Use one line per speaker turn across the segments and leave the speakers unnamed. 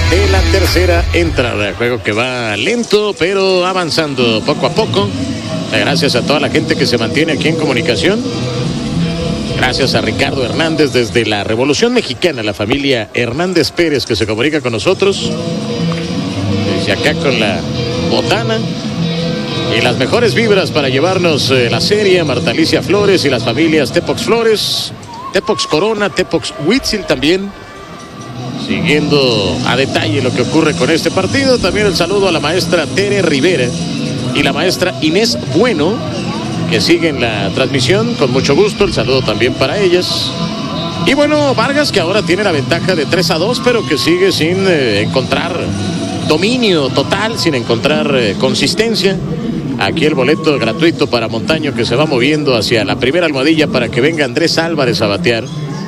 de la tercera entrada. Juego que va lento, pero avanzando poco a poco. Gracias a toda la gente que se mantiene aquí en comunicación. Gracias a Ricardo Hernández desde la Revolución Mexicana, la familia Hernández Pérez que se comunica con nosotros. Desde acá con la botana. Y las mejores vibras para llevarnos la serie, Marta Alicia Flores y las familias Tepox Flores, Tepox Corona, Tepox Huitzil también. Siguiendo a detalle lo que ocurre con este partido. También el saludo a la maestra Tere Rivera y la maestra Inés Bueno, que siguen la transmisión con mucho gusto. El saludo también para ellas. Y bueno, Vargas, que ahora tiene la ventaja de 3-2, pero que sigue sin encontrar dominio total, sin encontrar consistencia. Aquí el boleto gratuito para Montaño, que se va moviendo hacia la primera almohadilla para que venga Andrés Álvarez a batear.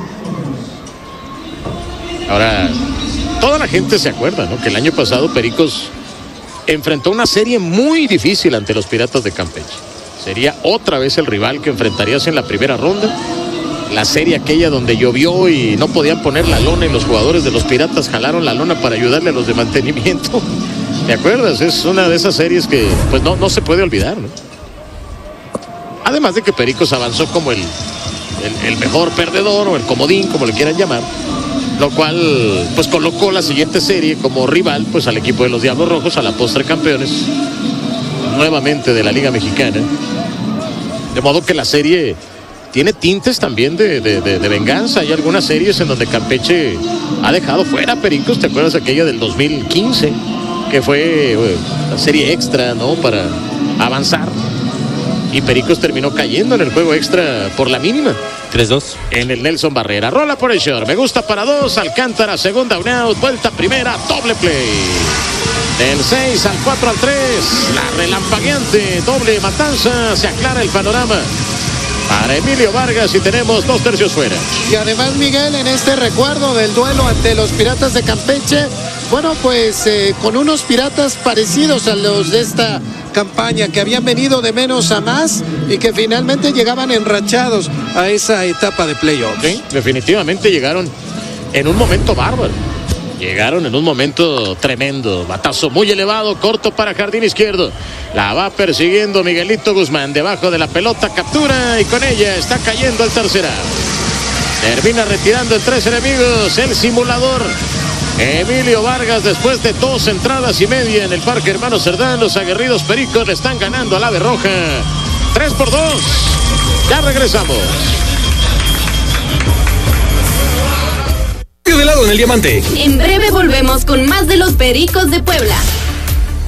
Ahora, toda la gente se acuerda, ¿no?, que el año pasado Pericos enfrentó una serie muy difícil ante los Piratas de Campeche. Sería otra vez el rival que enfrentarías en la primera ronda. La serie aquella donde llovió y no podían poner la lona y los jugadores de los Piratas jalaron la lona para ayudarle a los de mantenimiento. ¿Te acuerdas? Es una de esas series que pues no se puede olvidar, ¿no? Además de que Pericos avanzó como el mejor perdedor o el comodín, como le quieran llamar, lo cual pues colocó la siguiente serie como rival pues al equipo de los Diablos Rojos, a la postre campeones nuevamente de la Liga Mexicana. De modo que la serie tiene tintes también de venganza. Hay algunas series en donde Campeche ha dejado fuera a Pericos. ¿Te acuerdas aquella del 2015? Que fue la serie extra, ¿no?, para avanzar. Y Pericos terminó cayendo en el juego extra por la mínima.
3-2.
En el Nelson Barrera. Rola por el short. Me gusta para 2. Alcántara, segunda un out. Vuelta primera. Doble play. Del 6 al 4 al 3. La relampagueante doble matanza. Se aclara el panorama para Emilio Vargas y tenemos 2 tercios fuera.
Y además, Miguel, en este recuerdo del duelo ante los Piratas de Campeche, bueno, pues con unos Piratas parecidos a los de esta campaña, que habían venido de menos a más y que finalmente llegaban enrachados a esa etapa de playoffs.
Sí, definitivamente llegaron en un momento bárbaro. Llegaron en un momento tremendo. Batazo muy elevado, corto para jardín izquierdo. La va persiguiendo Miguelito Guzmán. Debajo de la pelota, captura y con ella está cayendo el tercera. Termina retirando en 3 enemigos el simulador. Emilio Vargas, después de 2 entradas y media en el Parque Hermano Cerdán, los aguerridos Pericos le están ganando al Ave Roja. 3-2. Ya regresamos.
De lado en el diamante.
En breve volvemos con más de los Pericos de Puebla.